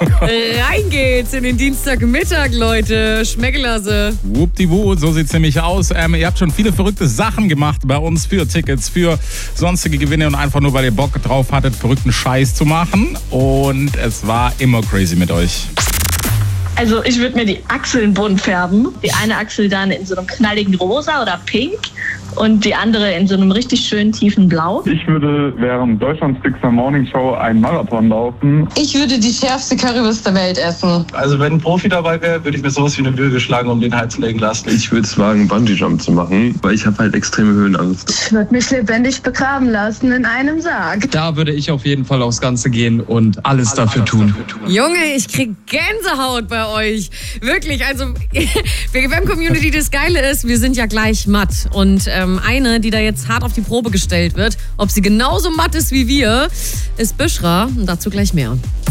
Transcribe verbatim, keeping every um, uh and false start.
Rein geht's in den Dienstagmittag, Leute. Schmeckelasse. Wuppdiwut, so sieht's nämlich aus. Ähm, ihr habt schon viele verrückte Sachen gemacht bei uns für Tickets, für sonstige Gewinne und einfach nur, weil ihr Bock drauf hattet, verrückten Scheiß zu machen. Und es war immer crazy mit euch. Also ich würde mir die Achseln bunt färben. Die eine Achsel dann in so einem knalligen Rosa oder Pink und die andere in so einem richtig schönen tiefen Blau. Ich würde während Deutschlands Dickster Morning Show einen Marathon laufen. Ich würde die schärfste Currywurst der Welt essen. Also wenn ein Profi dabei wäre, würde ich mir sowas wie eine Bürge schlagen, um den Hals legen lassen. Ich würde es wagen, Bungee-Jump zu machen, weil ich habe halt extreme Höhenangst. Ich würde mich lebendig begraben lassen in einem Sarg. Da würde ich auf jeden Fall aufs Ganze gehen und alles dafür tun. Junge, ich krieg Gänsehaut bei euch. Wirklich, also für G W M-Community, das Geile ist, wir sind ja gleich matt. Und ähm, eine, die da jetzt hart auf die Probe gestellt wird, ob sie genauso matt ist wie wir, ist Büschra. Und dazu gleich mehr.